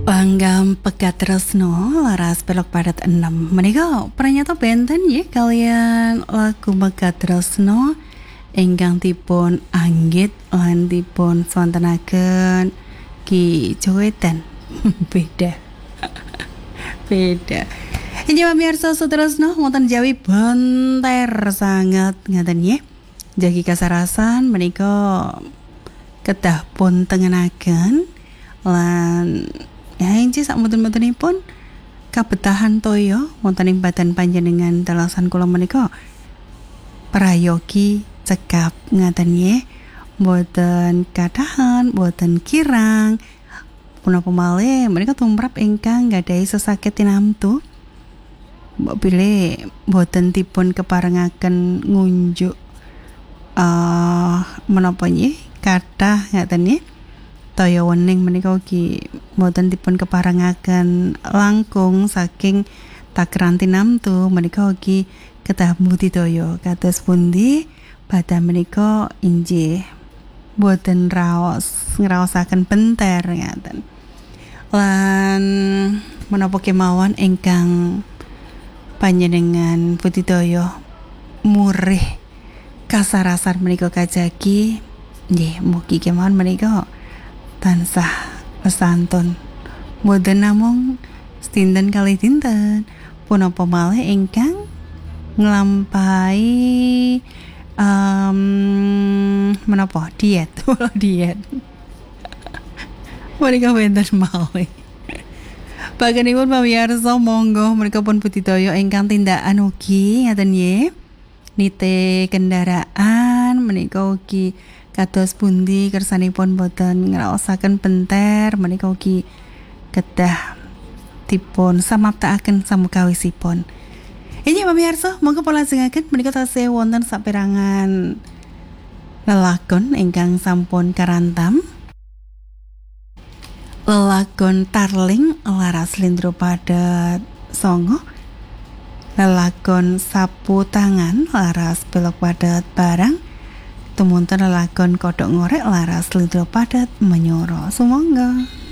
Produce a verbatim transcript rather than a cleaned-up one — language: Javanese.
Panggam pegat tresno laras belok padat enam. Menika pranyata benten nggih kalian lagu pegat tresno ingkang dipun anggit lan dipun sontenaken Ki Jowedan. Beda. Beda. Ini pemirsa Sutresno wonten Jawi benter sangat ngaten nggih. Jagi kasarasan menika kedah pun tengenaken lan ya inci sak mboten-mbotenipun kabetahan toya wonten ing badan panjenengan dalasan kula menika prayogi cekap ngaten nggih, mboten kadahan, mboten kirang. Punapa malih menika tumrap ingkang gadhahi sesakit tinamtu mbok pilih mboten dipun keparengaken ngunjuk uh, menapa nggih kathah ngaten nggih. Toya wening menika ugi mboten dipun keparengaken langkung saking takran tinamtu menika ugi kedah budidaya kados pundi badhe menika inggih mboten raos ngraosaken benter ngaten. Lan menapa kemawon ingkang panjenengan budidaya murih kasarasan menika kajagi nggih mugi kemawon menika tansah pesantun mboten namung dinten kali dinten punapa malih ingkang nglampahi um, menapa diet diet mereka benten malih baganipun pamirsa monggo mereka pun budidaya ingkang tindakan ugi ngaten nggih nite kendaraan menika ugi kados pundi kersanipun boten ngraosaken benter menika ugi kedah dipun samaptakaken samukawisipun. Ini pamirsa monggo palajengaken menika tasih wonten saperangan lelagon ingkang sampun karantam. Lelagon Tarling laras Slendro padat songo. Lelagon Sapu Tangan laras belok padat barang. Tumunten lelagon Kodok Ngorek laras Slendro padat menyoro. Sumangga.